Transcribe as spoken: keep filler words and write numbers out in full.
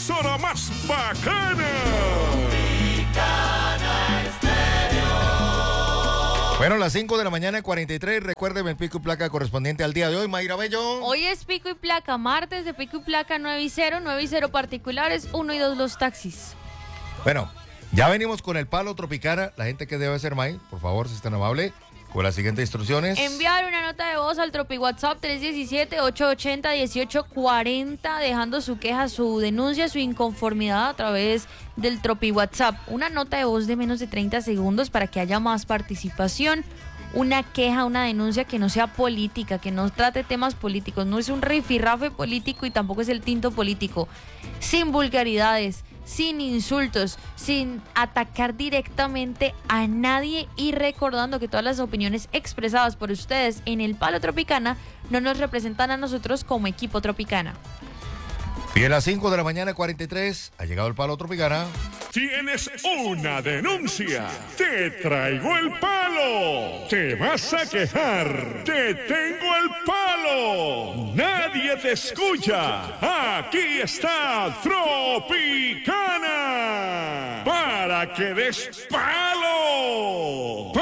emisora más bacana. Bueno, las cinco de la mañana, cuarenta y tres. Recuérdeme el pico y placa correspondiente al día de hoy, Mayra Bello. Hoy es pico y placa, martes de pico y placa nueve y cero, nueve y cero particulares, uno y dos los taxis. Bueno, ya venimos con el palo Tropicana. La gente que debe hacer, May, por favor, si es tan amable, con las siguientes instrucciones. Enviar una nota de voz al Tropi WhatsApp tres uno siete, ocho ocho cero, uno ocho cuatro cero, dejando su queja, su denuncia, su inconformidad a través del Tropi WhatsApp. Una nota de voz de menos de treinta segundos para que haya más participación. Una queja, una denuncia que no sea política, que no trate temas políticos. No es un rifirrafe político y tampoco es el tinto político. Sin vulgaridades, sin insultos, sin atacar directamente a nadie y recordando que todas las opiniones expresadas por ustedes en el Palo Tropicana no nos representan a nosotros como equipo Tropicana. Y a las cinco de la mañana, cuarenta y tres, ha llegado el palo Tropicana. Tienes una denuncia. Te traigo el palo. Te vas a quejar. Te tengo el palo. Nadie te escucha. Aquí está Tropicana. Para que des palo.